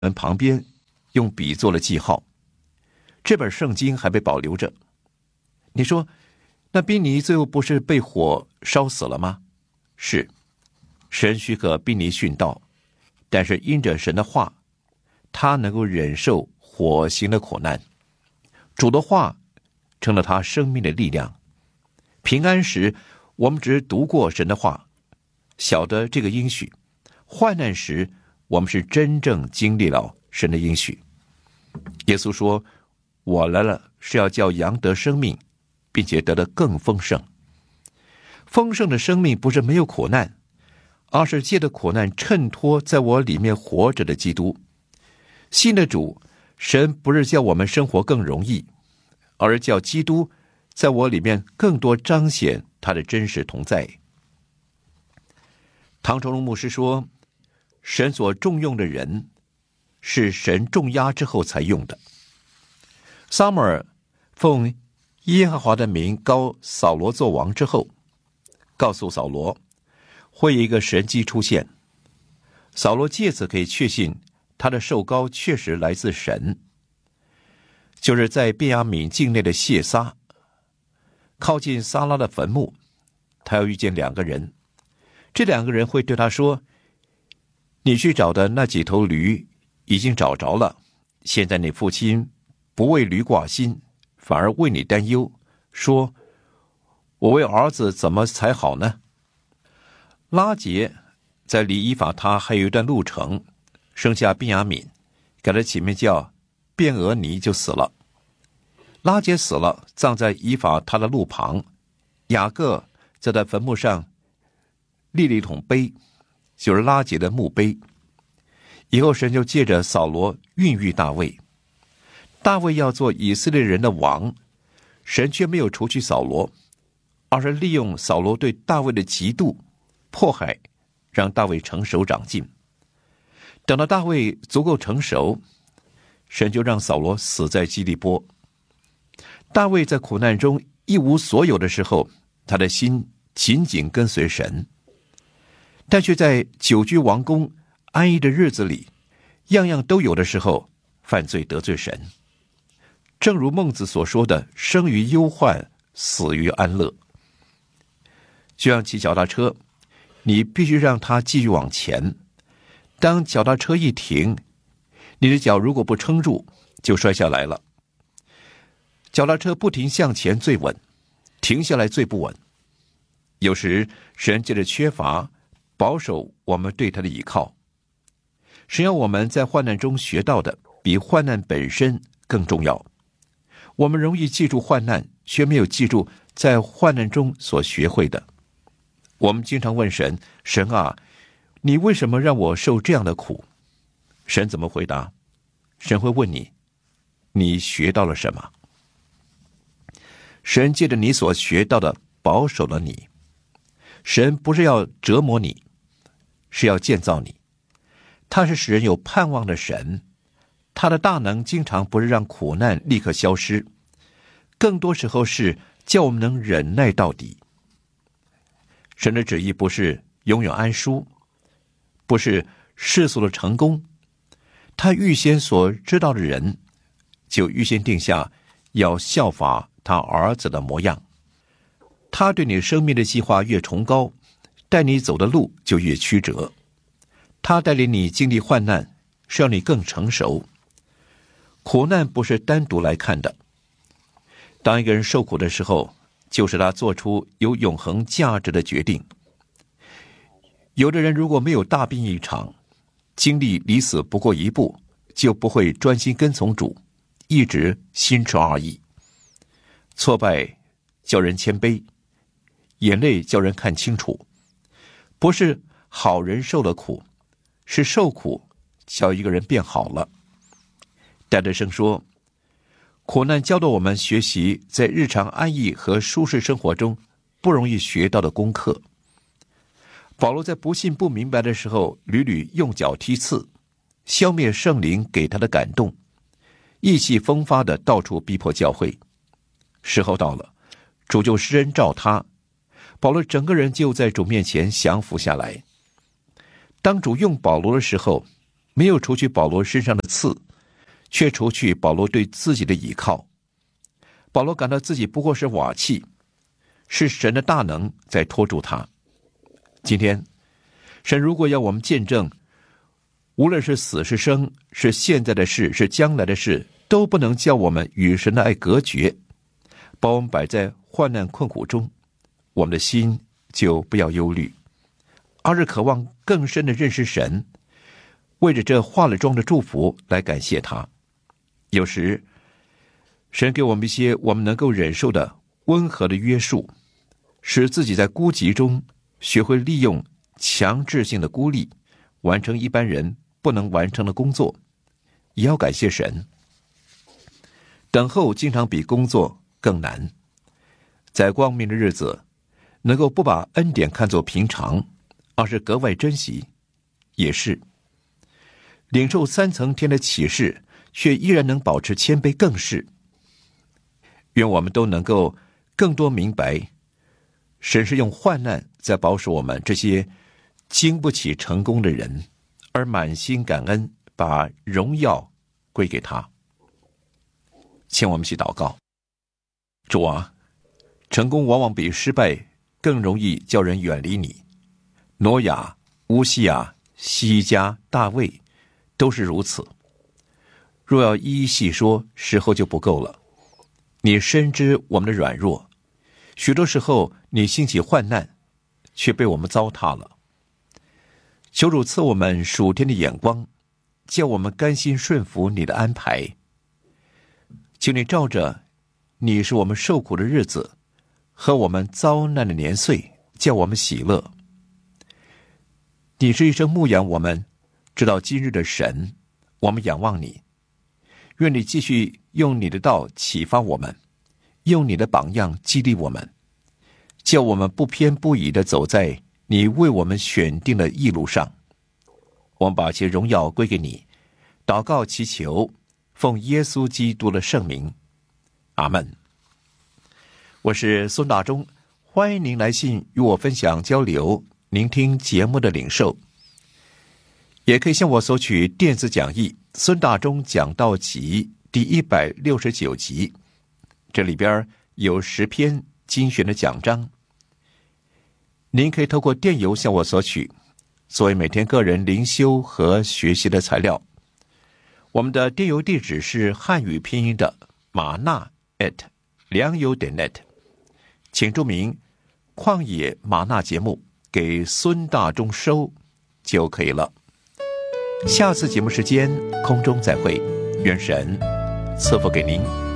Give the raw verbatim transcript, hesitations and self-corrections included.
门旁边用笔做了记号。这本圣经还被保留着。你说，那宾尼最后不是被火烧死了吗？是，神许可宾尼殉道，但是因着神的话，他能够忍受火刑的苦难。主的话成了他生命的力量。平安时，我们只读过神的话，晓得这个应许；患难时，我们是真正经历了神的应许。耶稣说，我来了是要叫羊得生命，并且得得更丰盛。丰盛的生命不是没有苦难，而是借着苦难衬托在我里面活着的基督。信的主，神不是叫我们生活更容易，而是叫基督在我里面更多彰显他的真实同在。唐崇荣牧师说，神所重用的人是神重压之后才用的。撒母耳奉耶和华的名膏扫罗做王之后，告诉扫罗会有一个神迹出现。扫罗借此可以确信他的受膏确实来自神。就是在便雅悯境内的谢撒，靠近撒拉的坟墓，他要遇见两个人。这两个人会对他说，你去找的那几头驴已经找着了，现在你父亲不为驴挂心，反而为你担忧，说，我为儿子怎么才好呢？拉结在离以法他还有一段路程，生下便雅悯，给他起名叫便俄尼，就死了。拉结死了，葬在以法他的路旁。雅各在他坟墓上立了一桶碑，就是拉结的墓碑。以后神就借着扫罗孕育大卫。大卫要做以色列人的王，神却没有除去扫罗，而是利用扫罗对大卫的嫉妒迫害，让大卫成熟长进。等到大卫足够成熟，神就让扫罗死在基利波。大卫在苦难中一无所有的时候，他的心紧紧跟随神，但却在久居王宫安逸的日子里，样样都有的时候，犯罪得罪神。正如孟子所说的，生于忧患，死于安乐。就像骑脚踏车，你必须让它继续往前，当脚踏车一停，你的脚如果不撑住，就摔下来了。脚踏车不停向前最稳，停下来最不稳。有时神借着缺乏保守我们对他的依靠。神要我们在患难中学到的比患难本身更重要。我们容易记住患难，却没有记住在患难中所学会的。我们经常问神，神啊，你为什么让我受这样的苦？神怎么回答？神会问你，你学到了什么？神借着你所学到的保守了你。神不是要折磨你，是要建造你。他是使人有盼望的神，他的大能经常不是让苦难立刻消失，更多时候是叫我们能忍耐到底。神的旨意不是永远安舒，不是世俗的成功，他预先所知道的人，就预先定下要效法他儿子的模样。他对你生命的计划越崇高，带你走的路就越曲折。他带领你经历患难，是让你更成熟。苦难不是单独来看的。当一个人受苦的时候，就是他做出有永恒价值的决定。有的人如果没有大病一场，经历离死不过一步，就不会专心跟从主，一直心持二意。挫败叫人谦卑，眼泪叫人看清楚。不是好人受了苦，是受苦叫一个人变好了。戴德生说，苦难教导我们学习在日常安逸和舒适生活中不容易学到的功课。保罗在不信不明白的时候，屡屡用脚踢刺，消灭圣灵给他的感动，意气风发的到处逼迫教会。时候到了，主就施恩照他，保罗整个人就在主面前降服下来。当主用保罗的时候，没没有除去保罗身上的刺，却除去保罗对自己的倚靠。保罗感到自己不过是瓦器，是神的大能在拖住他。今天神如果要我们见证，无论是死是生，是现在的事，是将来的事，都不能叫我们与神的爱隔绝，把我们摆在患难困苦中，我们的心就不要忧虑，而是渴望更深的认识神，为着这化了妆的祝福来感谢他。有时神给我们一些我们能够忍受的温和的约束，使自己在孤寂中学会利用强制性的孤立，完成一般人不能完成的工作，也要感谢神。等候经常比工作更难，在光明的日子能够不把恩典看作平常，而是格外珍惜，也是领受三层天的启示，却依然能保持谦卑，更是愿我们都能够更多明白，神是用患难在保守我们这些经不起成功的人，而满心感恩，把荣耀归给他。请我们一起祷告。主啊，成功往往比失败更容易叫人远离你。挪亚、乌西亚、西家、大卫都是如此。若要一一细说，时候就不够了。你深知我们的软弱，许多时候你兴起患难，却被我们糟蹋了。求主赐我们属天的眼光，叫我们甘心顺服你的安排。请你照着你是我们受苦的日子和我们遭难的年岁，叫我们喜乐。你是一生牧养我们直到今日的神，我们仰望你。愿你继续用你的道启发我们，用你的榜样激励我们，叫我们不偏不倚地走在你为我们选定的义路上。我们把这荣耀归给你，祷告祈求，奉耶稣基督的圣名，阿们。我是孙大中，欢迎您来信与我分享交流聆听节目的领受，也可以向我索取电子讲义《孙大中讲道集》第一百六十九集，这里边有十篇精选的讲章，您可以透过电邮向我索取，作为每天个人灵修和学习的材料。我们的电邮地址是汉语拼音的马纳 at 良友点 net， 请注明旷野马纳节目给孙大中收就可以了。下次节目时间空中再会，愿神赐福给您。